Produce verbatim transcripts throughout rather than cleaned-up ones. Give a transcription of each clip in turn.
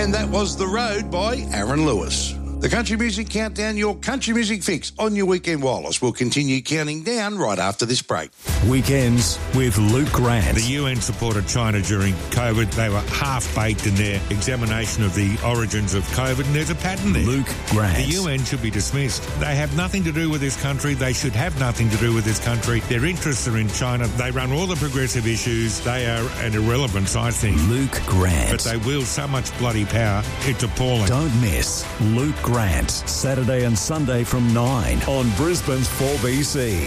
And that was The Road by Aaron Lewis. The Country Music Countdown, your country music fix on your weekend wireless. We'll continue counting down right after this break. Weekends with Luke Grant. The U N supported China during COVID. They were half-baked in their examination of the origins of COVID, and there's a pattern there. Luke Grant. The U N should be dismissed. They have nothing to do with this country. They should have nothing to do with this country. Their interests are in China. They run all the progressive issues. They are an irrelevance, I think. Luke Grant. But they wield so much bloody power, it's appalling. Don't miss Luke Grant, Saturday and Sunday from nine on Brisbane's four B C.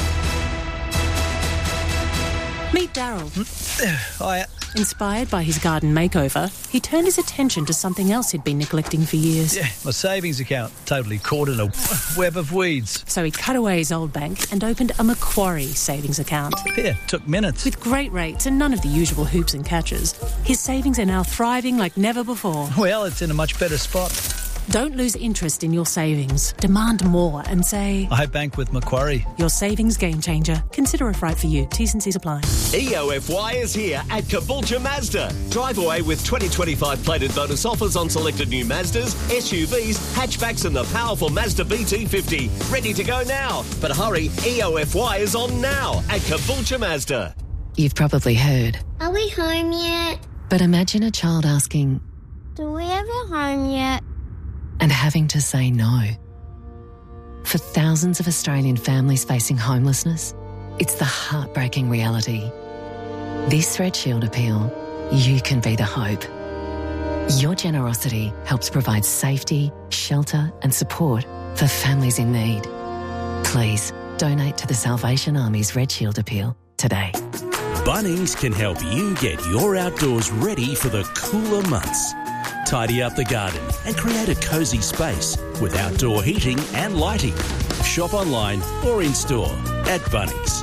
Meet Daryl. Hi. Inspired by his garden makeover, he turned his attention to something else he'd been neglecting for years. Yeah, my savings account, totally caught in a web of weeds. So he cut away his old bank and opened a Macquarie savings account. Yeah, took minutes. With great rates and none of the usual hoops and catches, his savings are now thriving like never before. Well, it's in a much better spot. Don't lose interest in your savings. Demand more and say, I bank with Macquarie. Your savings game changer. Consider if right for you. T's and C's apply. E O F Y is here at Caboolture Mazda. Drive away with twenty twenty-five plated bonus offers on selected new Mazdas, S U Vs, hatchbacks and the powerful Mazda B T fifty. Ready to go now. But hurry, E O F Y is on now at Caboolture Mazda. You've probably heard. Are we home yet? But imagine a child asking, Do we have a home yet? and having to say no. For thousands of Australian families facing homelessness, it's the heartbreaking reality. This Red Shield appeal, you can be the hope. Your generosity helps provide safety, shelter and support for families in need. Please donate to the Salvation Army's Red Shield appeal today. Bunnings can help you get your outdoors ready for the cooler months. Tidy up the garden and create a cosy space with outdoor heating and lighting. Shop online or in-store at Bunnings.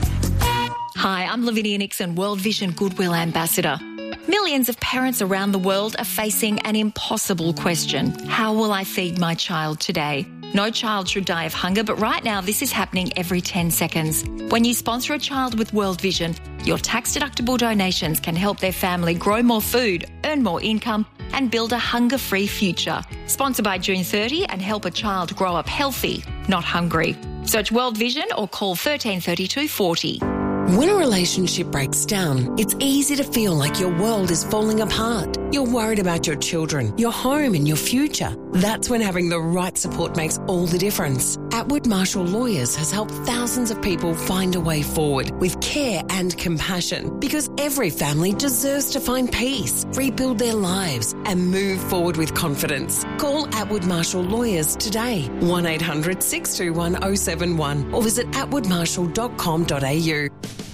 Hi, I'm Lavinia Nixon, World Vision Goodwill Ambassador. Millions of parents around the world are facing an impossible question. How will I feed my child today? No child should die of hunger, but right now this is happening every ten seconds. When you sponsor a child with World Vision, your tax-deductible donations can help their family grow more food, earn more income, and build a hunger-free future. Sponsor by June thirtieth and help a child grow up healthy, not hungry. Search World Vision or call thirteen thirty-two forty. When a relationship breaks down, it's easy to feel like your world is falling apart. You're worried about your children, your home and your future. That's when having the right support makes all the difference. Atwood Marshall Lawyers has helped thousands of people find a way forward with care and compassion, because every family deserves to find peace, rebuild their lives and move forward with confidence. Call Atwood Marshall Lawyers today, one eight hundred six two one oh seven one, or visit atwood marshall dot com dot a u.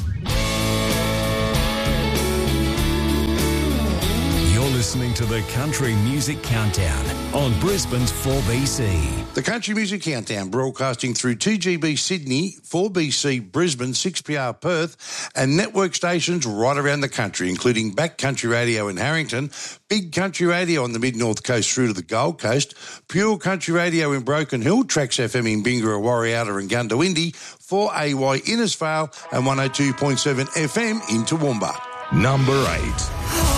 Listening to the Country Music Countdown on Brisbane's four B C. The Country Music Countdown broadcasting through two G B Sydney, four B C Brisbane, six P R Perth and network stations right around the country, including Back Country Radio in Harrington, Big Country Radio on the Mid-North Coast through to the Gold Coast, Pure Country Radio in Broken Hill, Trax F M in Bingara, Warriata and Gundawindi, four A Y Innisfail and one oh two point seven F M in Toowoomba. Number eight.